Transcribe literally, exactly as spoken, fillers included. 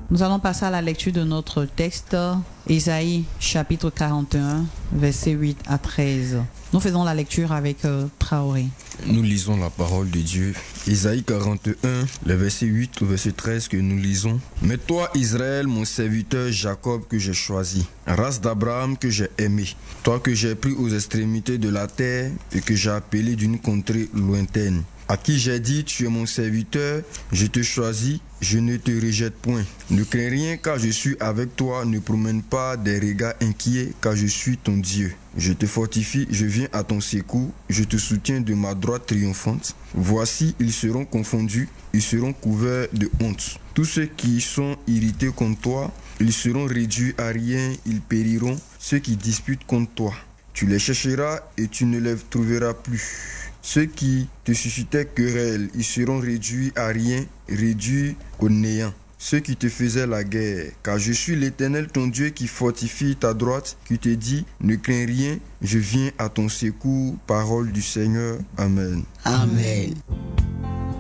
Nous allons passer à la lecture de notre texte, Ésaïe chapitre quarante et un, versets huit à treize. Nous faisons la lecture avec euh, Traoré. Nous lisons la parole de Dieu. Ésaïe quarante et un, le verset huit au verset treize que nous lisons. « Mais toi, Israël, mon serviteur, Jacob que j'ai choisi, race d'Abraham que j'ai aimé, toi que j'ai pris aux extrémités de la terre et que j'ai appelé d'une contrée lointaine, à qui j'ai dit, tu es mon serviteur, je te choisis, je ne te rejette point. Ne crains rien car je suis avec toi, ne promène pas des regards inquiets car je suis ton Dieu. Je te fortifie, je viens à ton secours, je te soutiens de ma droite triomphante. Voici, ils seront confondus, ils seront couverts de honte. Tous ceux qui sont irrités contre toi, ils seront réduits à rien, ils périront, ceux qui disputent contre toi. Tu les chercheras et tu ne les trouveras plus. Ceux qui te suscitaient querelle, ils seront réduits à rien, réduits au néant. Ceux qui te faisaient la guerre, car je suis l'Éternel ton Dieu qui fortifie ta droite, qui te dit, ne crains rien, je viens à ton secours, parole du Seigneur. Amen. Amen.